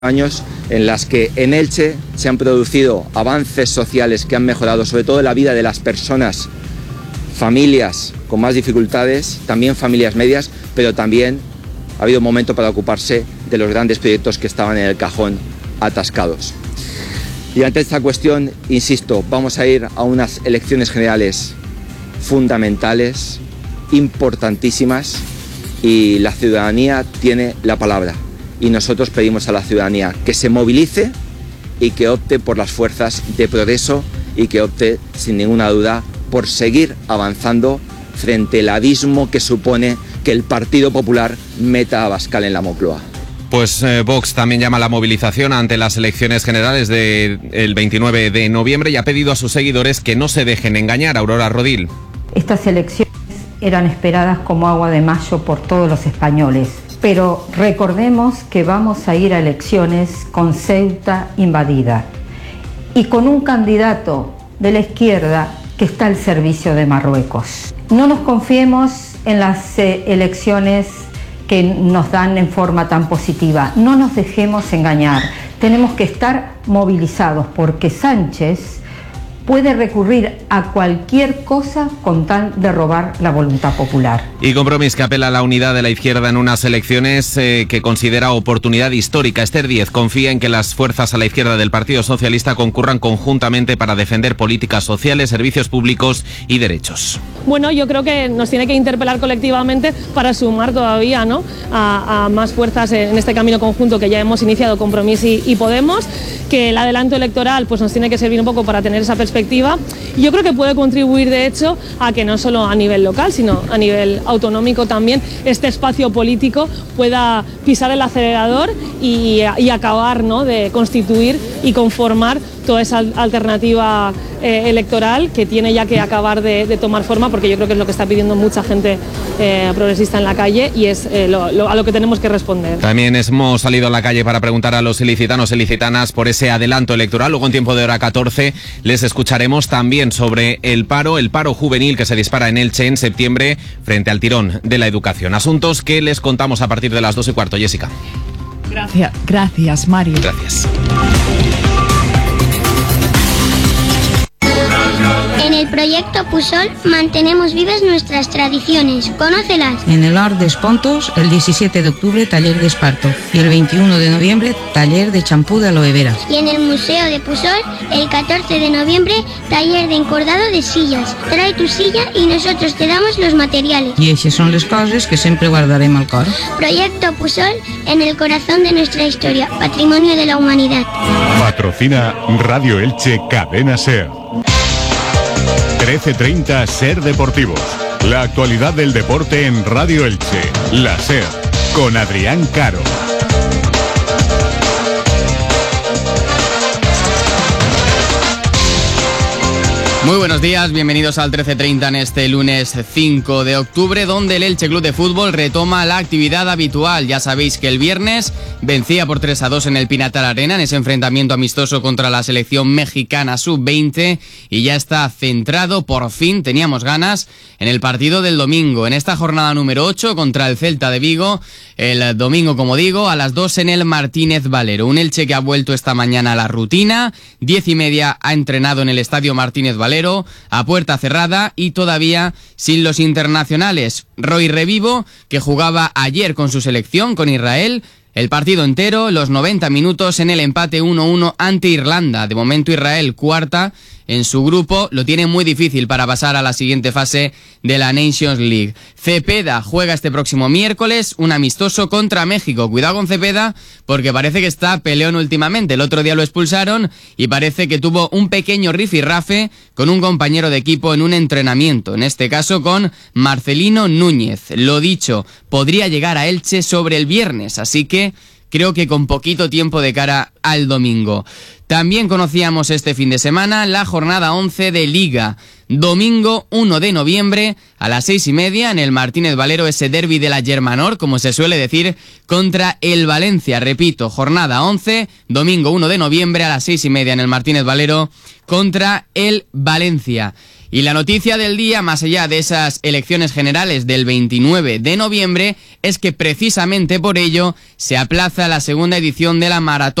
años en las que en Elche se han producido avances sociales que han mejorado sobre todo la vida de las personas, familias con más dificultades, también familias medias, pero también ha habido un momento para ocuparse de los grandes proyectos que estaban en el cajón atascados. Y ante esta cuestión, insisto, vamos a ir a unas elecciones generales fundamentales, importantísimas, y la ciudadanía tiene la palabra. Y nosotros pedimos a la ciudadanía que se movilice y que opte por las fuerzas de progreso y que opte, sin ninguna duda, por seguir avanzando frente al abismo que supone que el Partido Popular meta a Abascal en la Moncloa. Pues Vox también llama a la movilización ante las elecciones generales del 29 de noviembre y ha pedido a sus seguidores que no se dejen engañar. Aurora Rodil. Estas elecciones eran esperadas como agua de mayo por todos los españoles. Pero recordemos que vamos a ir a elecciones con Ceuta invadida y con un candidato de la izquierda que está al servicio de Marruecos. No nos confiemos en las elecciones que nos dan en forma tan positiva. No nos dejemos engañar. Tenemos que estar movilizados porque Sánchez puede recurrir a cualquier cosa con tal de robar la voluntad popular. Y Compromís, que apela a la unidad de la izquierda en unas elecciones que considera oportunidad histórica. Esther Díez confía en que las fuerzas a la izquierda del Partido Socialista concurran conjuntamente para defender políticas sociales, servicios públicos y derechos. Bueno, yo creo que nos tiene que interpelar colectivamente para sumar todavía, ¿no?, a más fuerzas en este camino conjunto que ya hemos iniciado Compromís y Podemos, que el adelanto electoral pues nos tiene que servir un poco para tener esa perspectiva. Y yo creo que puede contribuir, de hecho, a que no solo a nivel local, sino a nivel autonómico también este espacio político pueda pisar el acelerador y acabar, ¿no?, de constituir y conformar toda esa alternativa electoral que tiene ya que acabar de tomar forma, porque yo creo que es lo que está pidiendo mucha gente progresista en la calle y es a lo que tenemos que responder. También hemos salido a la calle para preguntar a los ilicitanos e ilicitanas por ese adelanto electoral. Luego, en tiempo de hora 14, les escucharemos también sobre el paro juvenil que se dispara en Elche en septiembre frente al tirón de la educación. Asuntos que les contamos a partir de las 2:15. Jessica. Gracias, Mario. Gracias. En el proyecto Pusol mantenemos vivas nuestras tradiciones. Conócelas. En el Hort d'Espontos, el 17 de octubre, taller de esparto. Y el 21 de noviembre, taller de champú de aloe vera. Y en el Museo de Pusol, el 14 de noviembre, taller de encordado de sillas. Trae tu silla y nosotros te damos los materiales. Y esas son les coses que sempre guardarem al cor. Proyecto Pusol, en el corazón de nuestra historia, patrimonio de la humanidad. Patrocina Radio Elche Cadena SER. 13:30 SER Deportivos. La actualidad del deporte en Radio Elche. La SER, con Adrián Caro. Muy buenos días, bienvenidos al 13:30 en este lunes 5 de octubre, donde el Elche Club de Fútbol retoma la actividad habitual. Ya sabéis que el viernes vencía por 3-2 en el Pinatar Arena, en ese enfrentamiento amistoso contra la selección mexicana sub-20, y ya está centrado, por fin, teníamos ganas, en el partido del domingo, en esta jornada número 8 contra el Celta de Vigo, el domingo, como digo, a las 2 en el Martínez Valero. Un Elche que ha vuelto esta mañana a la rutina, 10:30 ha entrenado en el Estadio Martínez Valero, a puerta cerrada y todavía sin los internacionales. Roy Revivo, que jugaba ayer con su selección, con Israel, el partido entero, los 90 minutos en el empate 1-1 ante Irlanda. De momento Israel cuarta en su grupo, lo tiene muy difícil para pasar a la siguiente fase de la Nations League. Cepeda juega este próximo miércoles un amistoso contra México. Cuidado con Cepeda porque parece que está peleón últimamente. El otro día lo expulsaron y parece que tuvo un pequeño rifirrafe con un compañero de equipo en un entrenamiento, en este caso con Marcelino Núñez. Lo dicho, podría llegar a Elche sobre el viernes, así que creo que con poquito tiempo de cara al domingo. También conocíamos este fin de semana la jornada 11 de Liga. Domingo 1 de noviembre a las 6:30 en el Martínez Valero, ese derbi de la Germanor, como se suele decir, contra el Valencia. Repito, jornada 11, domingo 1 de noviembre a las 6:30 en el Martínez Valero contra el Valencia. Y la noticia del día, más allá de esas elecciones generales del 29 de noviembre, es que precisamente por ello se aplaza la segunda edición de la maratón